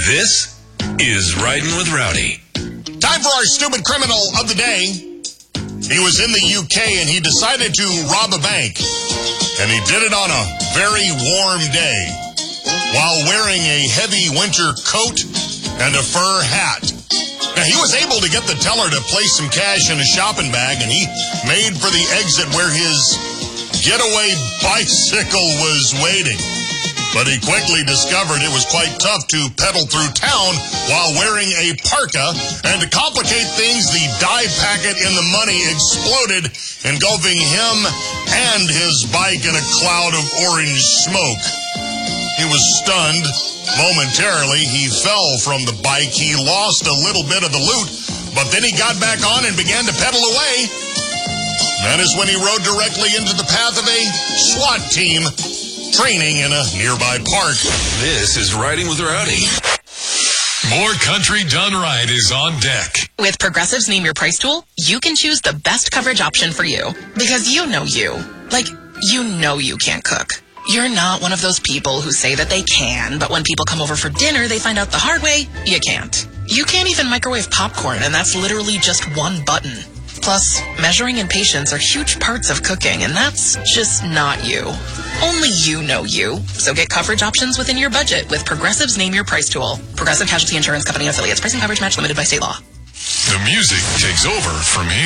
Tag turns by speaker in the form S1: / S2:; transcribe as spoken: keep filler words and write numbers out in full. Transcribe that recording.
S1: This is Riding with Rowdy.
S2: Time for our stupid criminal of the day. He was in the U K and he decided to rob a bank. And he did it on a very warm day while wearing a heavy winter coat and a fur hat. Now, he was able to get the teller to place some cash in a shopping bag, and he made for the exit where his getaway bicycle was waiting. But he quickly discovered it was quite tough to pedal through town while wearing a parka. And to complicate things, the dye packet in the money exploded, engulfing him and his bike in a cloud of orange smoke. He was stunned. Momentarily, he fell from the bike. He lost a little bit of the loot, but then he got back on and began to pedal away. That is when he rode directly into the path of a SWAT team training in a nearby park.
S1: This is Riding with Rowdy. More country done right is on deck.
S3: With Progressive's Name Your Price tool, you can choose the best coverage option for you. Because you know you. Like, you know you can't cook. You're not one of those people who say that they can, but when people come over for dinner, they find out the hard way, you can't. You can't even microwave popcorn, and that's literally just one button. Plus, measuring and patience are huge parts of cooking, and that's just not you. Only you know you. So get coverage options within your budget with Progressive's Name Your Price tool. Progressive Casualty Insurance Company affiliates. Price and coverage match limited by state law.
S1: The music takes over from here.